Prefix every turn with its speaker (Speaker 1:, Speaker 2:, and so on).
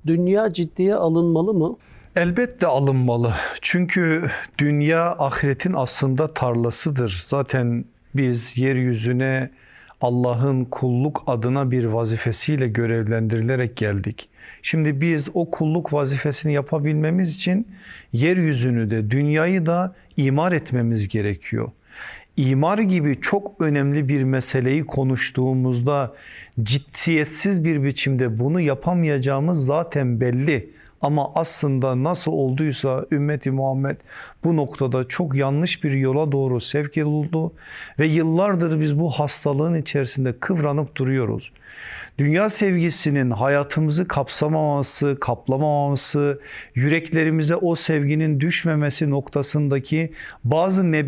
Speaker 1: Dünya ciddiye alınmalı mı?
Speaker 2: Elbette alınmalı. Çünkü dünya ahiretin aslında tarlasıdır. Zaten biz yeryüzüne Allah'ın kulluk adına bir vazifesiyle görevlendirilerek geldik. Şimdi biz o kulluk vazifesini yapabilmemiz için yeryüzünü de dünyayı da imar etmemiz gerekiyor. İmar gibi çok önemli bir meseleyi konuştuğumuzda ciddiyetsiz bir biçimde bunu yapamayacağımız zaten belli. Ama aslında nasıl olduysa ümmeti Muhammed bu noktada çok yanlış bir yola doğru sevk edildi ve yıllardır biz bu hastalığın içerisinde kıvranıp duruyoruz. Dünya sevgisinin hayatımızı kapsamaması, kaplamaması, yüreklerimize o sevginin düşmemesi noktasındaki bazı